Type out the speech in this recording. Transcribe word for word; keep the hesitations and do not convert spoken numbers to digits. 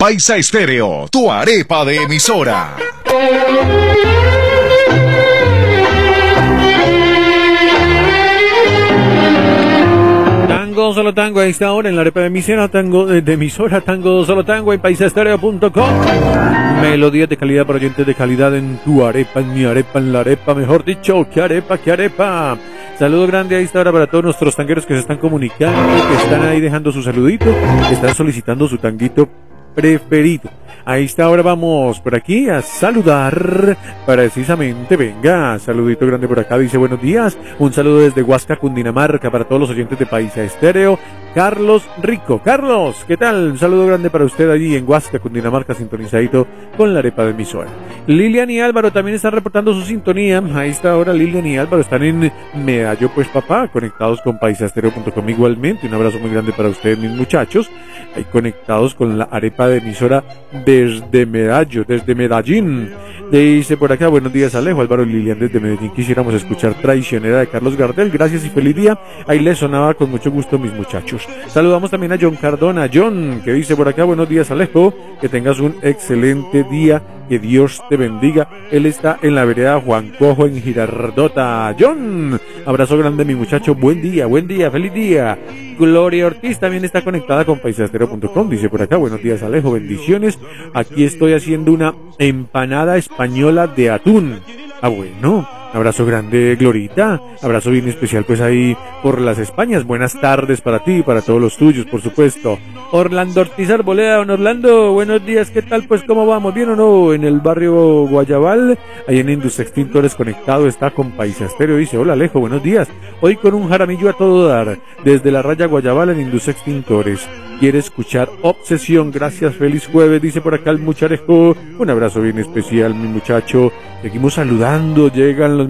Paisa Estéreo, tu arepa de emisora. Tango Solo Tango a esta hora en la arepa de emisora, tango de, de emisora, Tango Solo Tango en paisa estéreo punto com. Melodías de calidad para oyentes de calidad en tu arepa, en mi arepa, en la arepa, mejor dicho, ¿qué arepa, qué arepa? Saludo grande a esta hora para todos nuestros tangueros que se están comunicando, que están ahí dejando su saludito, que están solicitando su tanguito preferido. A esta hora vamos por aquí a saludar precisamente, venga, saludito grande por acá, dice buenos días, un saludo desde Huasca, Cundinamarca, para todos los oyentes de Paisa Estéreo, Carlos Rico. Carlos, ¿qué tal? Un saludo grande para usted allí en Huasca, Cundinamarca, sintonizadito con la arepa de emisora. Lilian y Álvaro también están reportando su sintonía. A esta hora Lilian y Álvaro están en Medallo, pues papá, conectados con paisa estéreo punto com igualmente. Un abrazo muy grande para ustedes, mis muchachos, ahí conectados con la arepa de emisora desde Medallo, desde Medellín. Dice por acá, buenos días Alejo, Álvaro y Lilian desde Medellín, quisiéramos escuchar Traicionera de Carlos Gardel, gracias y feliz día, ahí les sonaba con mucho gusto mis muchachos. Saludamos también a John Cardona, John, que dice por acá, buenos días Alejo, que tengas un excelente día, que Dios te bendiga, él está en la vereda Juan Cojo en Girardota. John, abrazo grande mi muchacho, buen día, buen día, feliz día. Gloria Ortiz también está conectada con paisa estéreo punto com, dice por acá, buenos días Alejo, bendiciones, aquí estoy haciendo una empanada española de atún. Ah, bueno, abrazo grande Glorita, abrazo bien especial pues ahí por las Españas, buenas tardes para ti y para todos los tuyos, por supuesto. Orlando Ortiz Arboleda, don Orlando, buenos días, ¿qué tal? Pues cómo vamos, ¿bien o no? En el barrio Guayabal, ahí en Indus Extintores conectado está con Paisa Estéreo, dice, hola Alejo, buenos días, hoy con un jaramillo a todo dar, desde la raya Guayabal en Indus Extintores. Quiere escuchar Obsesión, gracias, feliz jueves, dice por acá el mucharejo, un abrazo bien especial mi muchacho, seguimos saludando, llegan los